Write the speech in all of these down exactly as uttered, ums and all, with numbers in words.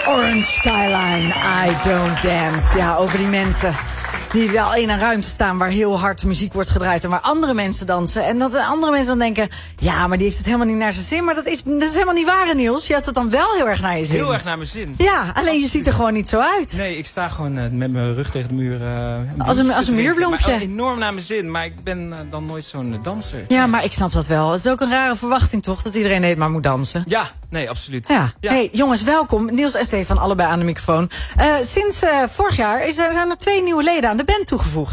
Orange Skyline, I Don't Dance. Ja, over die mensen die wel in een ruimte staan waar heel hard muziek wordt gedraaid en waar andere mensen dansen. En dat andere mensen dan denken, ja, maar die heeft het helemaal niet naar zijn zin. Maar dat is, dat is helemaal niet waar, Niels. Je had het dan wel heel erg naar je zin. Heel erg naar mijn zin. Ja, alleen Absoluut. Je ziet er gewoon niet zo uit. Nee, ik sta gewoon uh, met mijn rug tegen de muur. Uh, een als een, als een muurbloempje. Maar enorm naar mijn zin, maar ik ben uh, dan nooit zo'n uh, danser. Ja, maar ik snap dat wel. Het is ook een rare verwachting toch, dat iedereen het maar moet dansen. Ja, nee, absoluut. Ja. Ja. Hey, jongens, welkom. Niels en Stefan, allebei aan de microfoon. Uh, sinds uh, vorig jaar is er, zijn er twee nieuwe leden aan de band toegevoegd.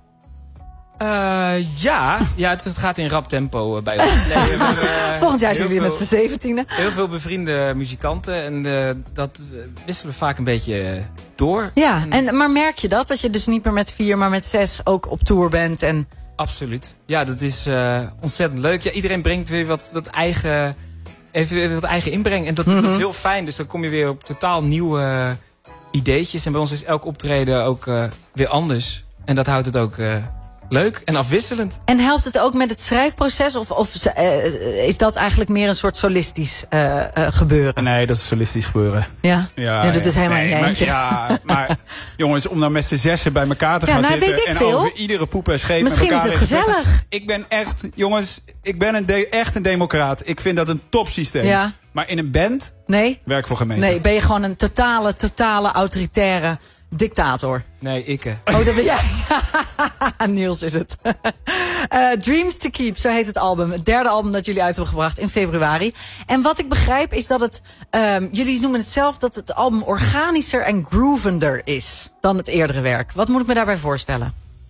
Uh, ja, ja het, het gaat in rap tempo uh, bij ons. Nee, we hebben, uh, Volgend jaar zijn jullie met z'n zeventienen. Heel veel bevriende muzikanten en uh, dat wisselen we vaak een beetje uh, door. Ja, en, maar merk je dat? Dat je dus niet meer met vier, maar met zes ook op tour bent? En... Absoluut. Ja, dat is uh, ontzettend leuk. Ja, iedereen brengt weer wat, wat eigen, even weer wat eigen inbreng en dat, mm-hmm. dat is heel fijn. Dus dan kom je weer op totaal nieuwe uh, ideetjes en bij ons is elk optreden ook uh, weer anders. En dat houdt het ook... Uh, leuk en afwisselend. En helpt het ook met het schrijfproces? Of, of uh, is dat eigenlijk meer een soort solistisch uh, uh, gebeuren? Nee, dat is solistisch gebeuren. Ja? Ja, ja dat is helemaal nee, niet maar, eentje. Ja, maar jongens, om dan met z'n zessen bij elkaar te ja, gaan nou, zitten... Weet ik en veel. over iedere poep en scheep Misschien met elkaar... Misschien is het gezellig. Ik ben echt, jongens, ik ben een de, echt een democraat. Ik vind dat een topsysteem. Ja. Maar in een band nee. werk voor gemeente. Nee, ben je gewoon een totale, totale autoritaire... dictator. Nee, ik. Oh, dat ben jij. Niels is het. uh, Dreams to Keep, zo heet het album. Het derde album dat jullie uit hebben gebracht in februari. En wat ik begrijp is dat het... Um, jullie noemen het zelf dat het album organischer en groovender is dan het eerdere werk. Wat moet ik me daarbij voorstellen?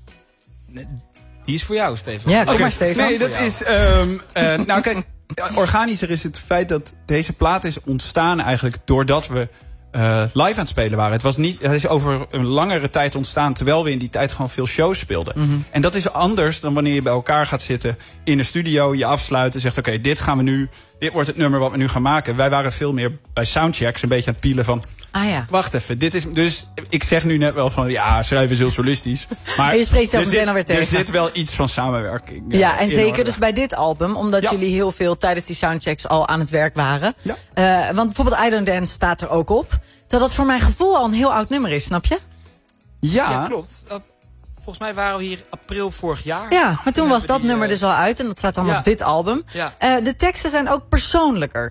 Die is voor jou, Stefan. Ja, kom okay. maar, Stefan. Nee, dat is... Um, uh, nou, kijk, organischer is het feit dat deze plaat is ontstaan eigenlijk doordat we... Uh, live aan het spelen waren. Het, was niet, het is over een langere tijd ontstaan... terwijl we in die tijd gewoon veel shows speelden. Mm-hmm. En dat is anders dan wanneer je bij elkaar gaat zitten... in een studio, je afsluit en zegt... oké, okay, dit gaan we nu... dit wordt het nummer wat we nu gaan maken. Wij waren veel meer bij soundchecks een beetje aan het pielen van... Ah, ja. Wacht even, dit is... Dus ik zeg nu net wel van... ja, schrijven is heel solistisch. Maar en je spreekt zelf meteen alweer tegen. Er zit wel iets van samenwerking. Ja, ja en zeker orde. Dus bij dit album... omdat ja. jullie heel veel tijdens die soundchecks al aan het werk waren. Ja. Uh, want bijvoorbeeld I Don't Dance staat er ook op... Terwijl dat voor mijn gevoel al een heel oud nummer is, snap je? Ja, ja klopt. Uh, volgens mij waren we hier april vorig jaar. Ja, maar toen was dat die, nummer uh, dus al uit en dat staat dan ja. op dit album. Ja. Uh, de teksten zijn ook persoonlijker.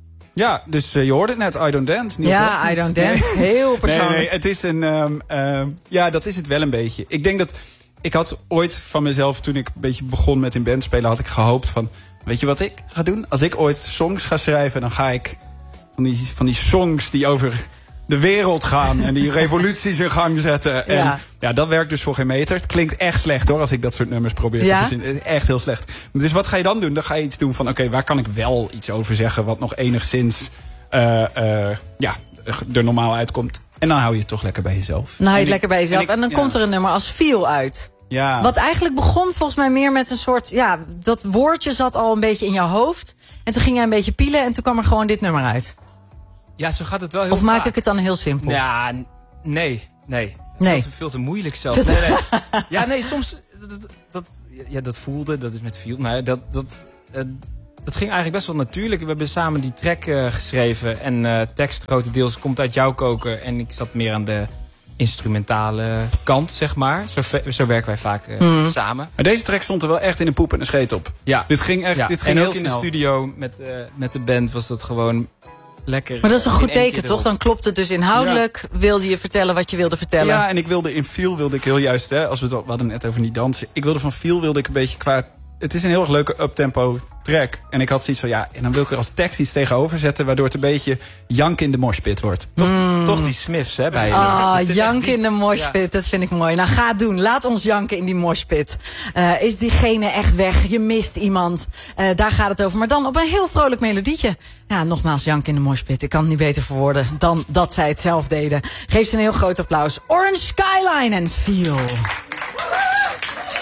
Ja, dus uh, je hoorde het net, I Don't Dance. Niet ja, I Don't Dance. Nee. Heel persoonlijk. Nee, nee, het is een... Um, um, ja, dat is het wel een beetje. Ik denk dat... Ik had ooit van mezelf, toen ik een beetje begon met in band spelen... had ik gehoopt van... Weet je wat ik ga doen? Als ik ooit songs ga schrijven, dan ga ik... Van die, van die songs die over... de wereld gaan en die revoluties in gang zetten. En ja. ja, dat werkt dus voor geen meter. Het klinkt echt slecht hoor, als ik dat soort nummers probeer ja? te verzinnen. Het is echt heel slecht. Dus wat ga je dan doen? Dan ga je iets doen van, oké, okay, waar kan ik wel iets over zeggen... wat nog enigszins uh, uh, ja, er normaal uitkomt. En dan hou je het toch lekker bij jezelf. Dan hou je het lekker bij jezelf. En, ik, en dan ja. komt er een nummer als Feel uit. Ja. Wat eigenlijk begon volgens mij meer met een soort... ja, dat woordje zat al een beetje in jouw hoofd. En toen ging jij een beetje pielen en toen kwam er gewoon dit nummer uit. Ja, zo gaat het wel heel Of maak vaak. ik het dan heel simpel? Ja, nee, nee. Nee. Dat is veel te moeilijk zelfs. Nee, nee. Ja, nee, soms... Dat, dat, ja, dat voelde, dat is met Feel. Maar dat, dat, uh, dat ging eigenlijk best wel natuurlijk. We hebben samen die track uh, geschreven. En uh, tekst grotendeels komt uit jouw koker. En ik zat meer aan de instrumentale kant, zeg maar. Zo, zo werken wij vaak uh, hmm. samen. Maar deze track stond er wel echt in de poep en de scheet op. Ja. Dit ging echt ja. dit ging en heel ook in snel. de studio met, uh, met de band was dat gewoon... Lekker. Maar dat is een goed teken, toch? Dan klopt het dus inhoudelijk. Ja. Wilde je vertellen wat je wilde vertellen? Ja, en ik wilde in Feel wilde ik heel juist, hè, als we het, we hadden net over niet dansen. Ik wilde van Feel wilde ik een beetje qua... Het is een heel erg leuke uptempo track. En ik had zoiets van, ja, en dan wil ik er als tekst iets tegenover zetten... waardoor het een beetje jank in de moshpit wordt. Toch, mm. toch die Smiths, hè, bij je. Ah, oh, jank in de moshpit, ja. Dat vind ik mooi. Nou, ga het doen. Laat ons janken in die moshpit. Uh, is diegene echt weg? Je mist iemand. Uh, daar gaat het over. Maar dan op een heel vrolijk melodietje. Ja, nogmaals, jank in de moshpit. Ik kan het niet beter verwoorden dan dat zij het zelf deden. Geef ze een heel groot applaus. Orange Skyline en Feel.